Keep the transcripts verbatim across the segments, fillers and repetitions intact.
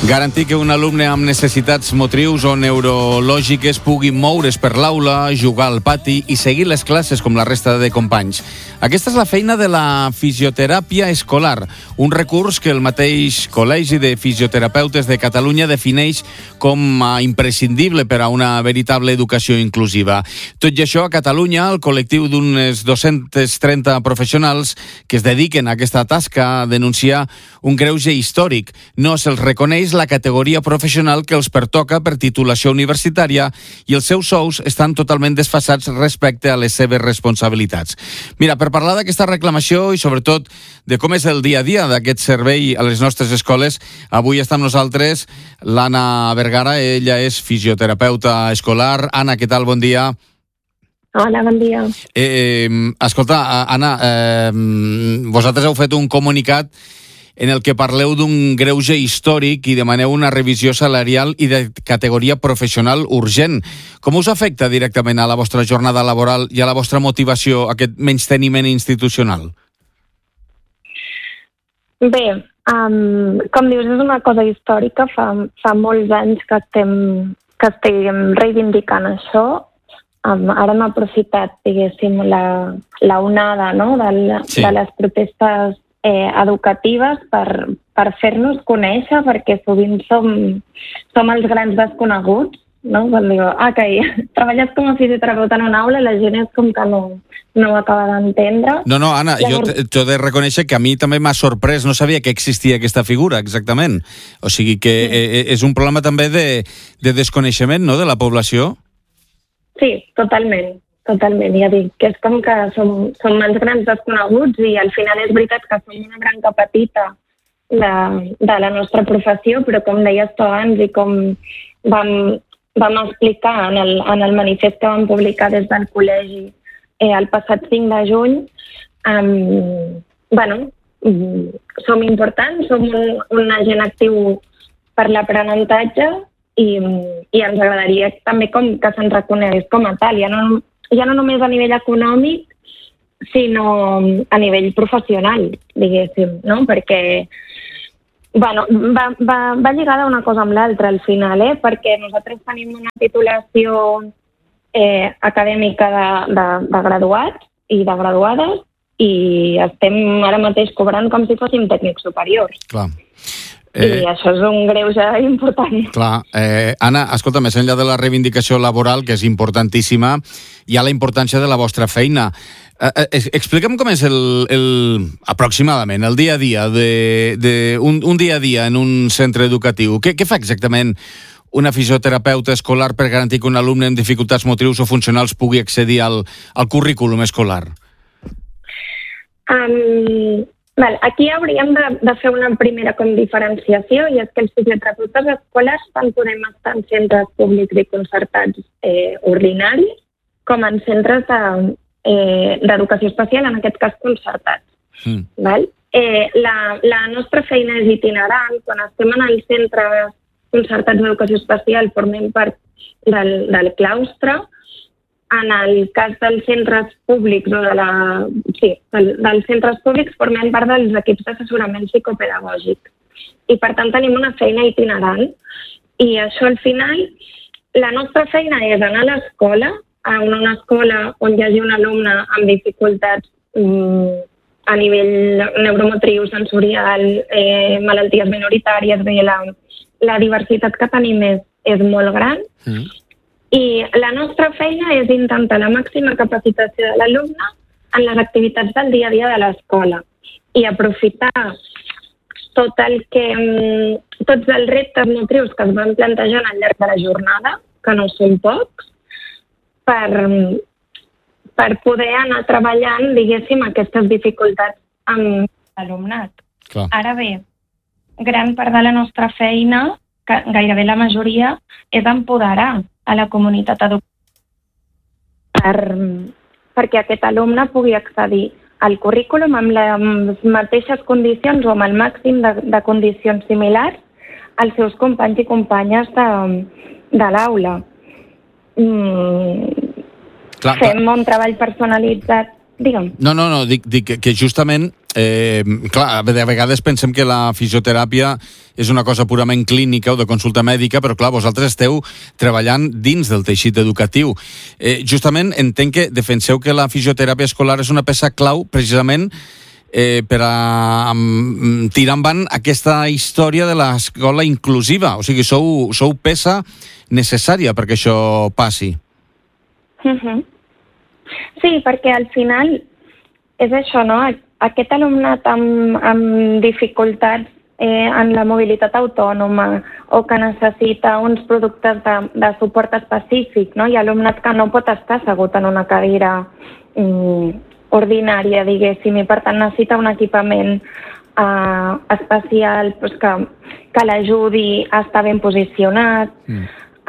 Garantir que un alumne amb necessitats motrius o neurològiques pugui moure's per l'aula, jugar al pati i seguir les classes com la resta de companys. Aquesta és la feina de la fisioteràpia escolar, un recurs que el mateix Col·legi de Fisioterapeutes de Catalunya defineix com a imprescindible per a una veritable educació inclusiva. Tot i això, a Catalunya, el col·lectiu d'unes dos-cents trenta professionals que es dediquen a aquesta tasca denuncia un greuge històric. No se'ls reconeix la categoria professional que els pertoca per titulació universitària i els seus sous estan totalment desfasats respecte a les seves responsabilitats. Mira, per parlar d'aquesta reclamació i sobretot de com és el dia a dia d'aquest servei a les nostres escoles, avui està amb nosaltres l'Anna Vergara, ella és fisioterapeuta escolar. Anna, què tal? Bon dia. Hola, bon dia. Eh, eh, escolta, Anna, eh, vosaltres heu fet un comunicat en el que parleu d'un greuge històric i demaneu una revisió salarial i de categoria professional urgent. Com us afecta directament a la vostra jornada laboral i a la vostra motivació aquest menysteniment institucional? Bé, um, com dius, és una cosa històrica. Fa, fa molts anys que estem, que estem reivindicant això. Um, ara hem aprofitat, diguéssim, la, la onada, no?, de, sí. de les protestes Eh, educatives per, per fer-nos conèixer, perquè sovint som, som els grans desconeguts, no? Quan diu, ah, que treballes com a fisioterapeuta en una aula, la gent és com que no, no ho acaba d'entendre. No, no, Anna, Llavors... jo t'he de reconèixer que a mi també m'ha sorprès, no sabia que existia aquesta figura, exactament. O sigui que sí. eh, és un problema també de, de desconeixement, no?, de la població. Sí, totalment. Totalment, ja dic, que és com que som, som els grans desconeguts i al final és veritat que som una branca petita de, de la nostra professió, però com deies tu abans i com vam, vam explicar en el, en el manifest que vam publicar des del col·legi eh, el passat cinc de juny, um, bueno, um, som importants, som un, un agent actiu per l'aprenentatge i, i ens agradaria també com que se'ns reconegués com a tal, ja no ja no només a nivell econòmic, sinó a nivell professional, diguéssim, no? Perquè, bueno, va, va, va lligada una cosa amb l'altra al final, eh? Perquè nosaltres tenim una titulació eh, acadèmica de, de, de graduats i de graduades i estem ara mateix cobrant com si fóssim tècnics superiors. Clar. Eh, I això és un greuge important. Clar. Eh, Anna, escolta, més enllà de la reivindicació laboral, que és importantíssima, hi ha la importància de la vostra feina. Eh, eh, explica'm com és el, el, aproximadament el dia a dia, de, de, un, un dia a dia en un centre educatiu. Què, què fa exactament una fisioterapeuta escolar per garantir que un alumne amb dificultats motrius o funcionals pugui accedir al, al currículum escolar? Um... Val, aquí hauríem de, de fer una primera com diferenciació, i és que els fisioterapeutes escolars tant podem estar en centres públics i concertats eh, ordinaris com en centres d'educació de, eh, especial, en aquest cas concertats. Mm. Val? Eh, la, la nostra feina és itinerant. Quan estem en els centres concertats d'educació especial formem part del, del claustre. En el cas dels centres públics o de la... Sí, del, dels centres públics formem part dels equips d'assessorament psicopedagògic. I per tant tenim una feina itinerant. I això al final, la nostra feina és anar a l'escola, a una escola on hi hagi un alumne amb dificultats mm, a nivell neuromotriu, sensorial, eh, malalties minoritàries, bé, la, la diversitat que tenim és, és molt gran. Mm. I la nostra feina és intentar la màxima capacitació de l'alumne en les activitats del dia a dia de l'escola i aprofitar tot el que, tots els reptes motrius que es van plantejant al llarg de la jornada, que no són pocs, per, per poder anar treballant, diguéssim, aquestes dificultats amb l'alumnat. Clar. Ara bé, gran part de la nostra feina, que gairebé la majoria, és empoderar a la comunitat educativa per, perquè aquest alumne pugui accedir al currículum amb les mateixes condicions o amb el màxim de, de condicions similars als seus companys i companyes de, de l'aula. Mm, clar, fem clar. un treball personalitzat. Digue'm. No, no, no, dic, dic que justament Eh, clar, de vegades pensem que la fisioteràpia és una cosa purament clínica o de consulta mèdica, però clar, vosaltres esteu treballant dins del teixit educatiu. Eh, justament entenc que defenseu que la fisioteràpia escolar és una peça clau precisament eh, per a um, tirar endavant aquesta història de l'escola inclusiva. O sigui, sou, sou peça necessària perquè això passi. Mm-hmm. Sí, perquè al final és això, no? Aquest alumnat amb, amb dificultats eh, en la mobilitat autònoma o que necessita uns productes de, de suport específic, no? Hi ha alumnat que no pot estar assegut en una cadira mm, ordinària, diguéssim, i per tant necessita un equipament eh, especial pues, que, que l'ajudi a estar ben posicionat. Mm.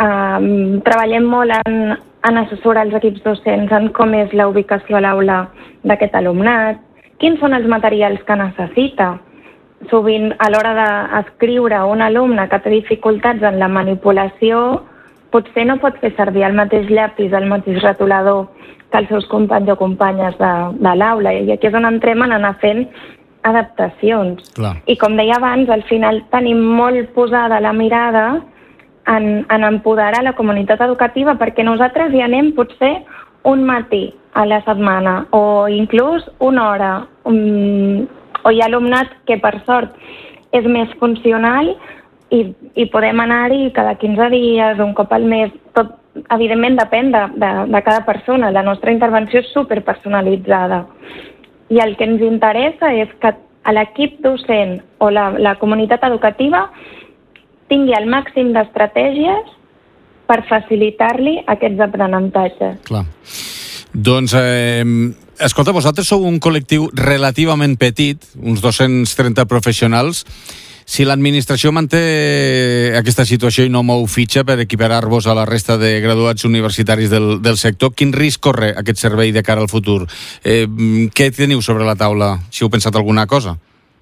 Eh, treballem molt en, en assessorar els equips docents en com és la ubicació a l'aula d'aquest alumnat, quins són els materials que necessita. Sovint, a l'hora d'escriure un alumne que té dificultats en la manipulació, potser no pot fer servir el mateix llapis, el mateix retolador que els seus companys o companyes de, de l'aula. I aquí és on entrem en anar fent adaptacions. Clar. I com deia abans, al final tenim molt posada la mirada en, en empoderar la comunitat educativa, perquè nosaltres hi anem potser un matí a la setmana o inclús una hora. Um, o hi ha alumnat que per sort és més funcional i, i podem anar-hi cada quinze dies, un cop al mes. Tot, evidentment, depèn de, de, de cada persona. La nostra intervenció és superpersonalitzada. I el que ens interessa és que l'equip docent o la, la comunitat educativa tingui el màxim d'estratègies per facilitar-li aquests aprenentatges. Clar. Doncs, eh, escolta, vosaltres sou un col·lectiu relativament petit, uns dos-cents trenta professionals. Si l'administració manté aquesta situació i no mou fitxa per equiparar-vos a la resta de graduats universitaris del, del sector, quin risc corre aquest servei de cara al futur? Eh, què teniu sobre la taula, si heu pensat alguna cosa?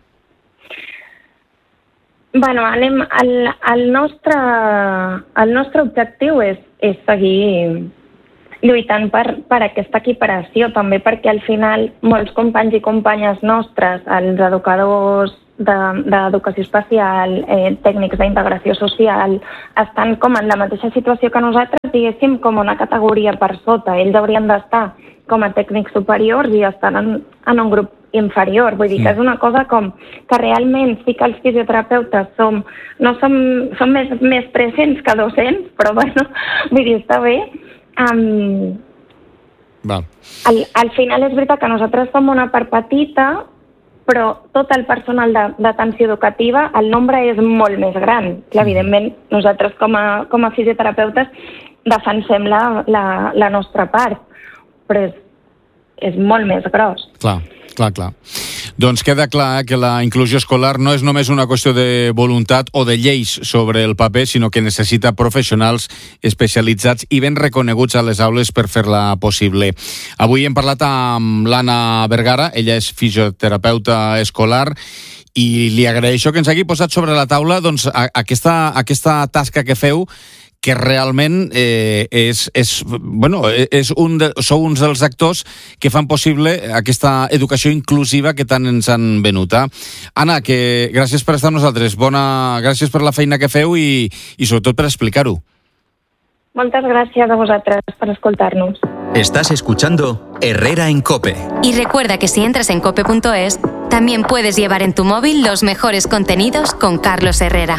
Bueno, anem, el, el, nostre, el nostre objectiu és, és seguir lluitant per, per aquesta equiparació, també perquè al final molts companys i companyes nostres, els educadors d'educació de, especial, eh, tècnics d'integració social, estan com en la mateixa situació que nosaltres, diguéssim, com una categoria per sota. Ells haurien d'estar com a tècnics superiors i estan en, en un grup inferior. Vull dir que és una cosa com que realment sí que els fisioterapeutes som, no som, som més, més presents que docents, però bueno, vull dir, està bé. Um, Val. Al, al final és veritat que nosaltres som una part petita, però tot el personal d'atenció educativa, el nombre és molt més gran. I, evidentment, nosaltres com a, com a fisioterapeutes defensem la, la, la nostra part, però és, és molt més gros. Clar. Clar, clar. Doncs queda clar que la inclusió escolar no és només una qüestió de voluntat o de lleis sobre el paper, sinó que necessita professionals especialitzats i ben reconeguts a les aules per fer-la possible. Avui hem parlat amb l'Anna Vergara, ella és fisioterapeuta escolar, i li agraeixo que ens hagi posat sobre la taula doncs, a, aquesta, aquesta tasca que feu, que realment eh, és, és, bueno, és un de, sou uns dels actors que fan possible aquesta educació inclusiva que tant ens han venut. Eh? Anna, que gràcies per estar amb nosaltres, bona, gràcies per la feina que feu i, i sobretot per explicar-ho. Moltes gràcies a vosaltres per escoltar-nos. Estás escuchando Herrera en COPE. Y recuerda que si entras en cope punto es, también puedes llevar en tu móvil los mejores contenidos con Carlos Herrera.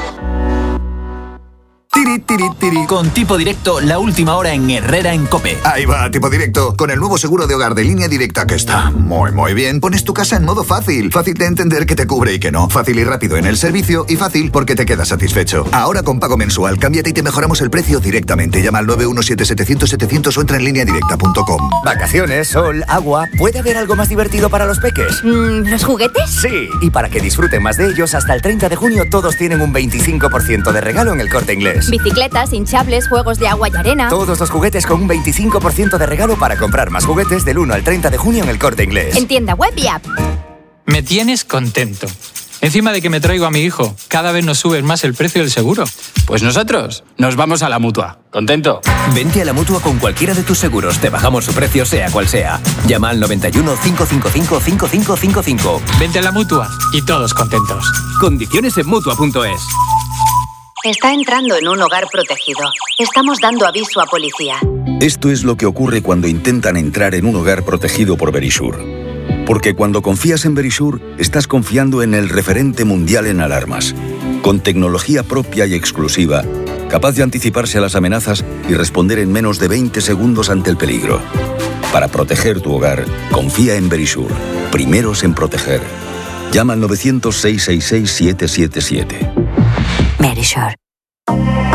Tiri, tiri, tiri. Con Tipo Directo, la última hora en Herrera en COPE. Ahí va, Tipo Directo. Con el nuevo seguro de hogar de Línea Directa, que está muy, muy bien, pones tu casa en modo fácil. Fácil de entender que te cubre y que no. Fácil y rápido en el servicio y fácil porque te quedas satisfecho. Ahora con pago mensual, cámbiate y te mejoramos el precio directamente. Llama al nueve uno siete setecientos setecientos o entra en línea directa punto com. Vacaciones, sol, agua. ¿Puede haber algo más divertido para los peques? Mm, ¿Los juguetes? Sí, y para que disfruten más de ellos, hasta el treinta de junio todos tienen un veinticinco por ciento de regalo en El Corte Inglés. Bicicletas, hinchables, juegos de agua y arena. Todos los juguetes con un veinticinco por ciento de regalo para comprar más juguetes del uno al treinta de junio en El Corte Inglés. En tienda web y app. Me tienes contento. Encima de que me traigo a mi hijo, cada vez nos subes más el precio del seguro. Pues nosotros nos vamos a la Mutua. ¿Contento? Vente a la Mutua con cualquiera de tus seguros. Te bajamos su precio sea cual sea. Llama al noventa y uno, cinco cinco cinco, cinco cinco cinco cinco. Vente a la Mutua y todos contentos. Condiciones en Mutua punto es. Está entrando en un hogar protegido. Estamos dando aviso a policía. Esto es lo que ocurre cuando intentan entrar en un hogar protegido por Verisure. Porque cuando confías en Verisure, estás confiando en el referente mundial en alarmas. Con tecnología propia y exclusiva, capaz de anticiparse a las amenazas y responder en menos de veinte segundos ante el peligro. Para proteger tu hogar, confía en Verisure. Primeros en proteger. Llama al nueve cero cero, seis seis seis, siete siete siete. Verisure.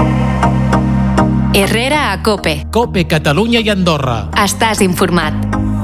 Herrera a Cope. Cope, Catalunya i Andorra. Estàs informat.